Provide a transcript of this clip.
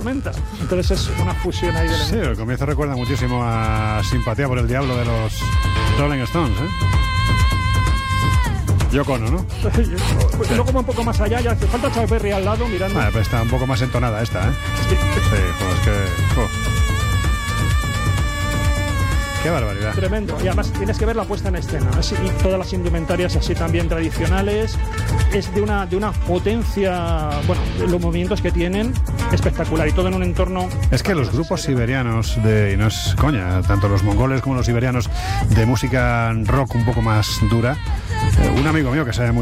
tormenta. Entonces es una fusión ahí de Sí, elementos. el comienzo recuerda muchísimo a Simpatía por el Diablo de los Rolling Stones, ¿eh? Yoko Ono, ¿no? Pues luego va un poco más allá, ya hace falta Chuck Berry al lado mirando. Vale, pues está un poco más entonada esta, ¿eh? Sí, joder, es que... jo. Qué barbaridad. Tremendo. Y además tienes que ver la puesta en escena. Así, y todas las indumentarias así también tradicionales. Es de una potencia, bueno, los movimientos que tienen, espectacular. Y todo en un entorno... Es que los grupos siberianos y no es coña, tanto los mongoles como los siberianos de música rock un poco más dura. Un amigo mío que sabe mucho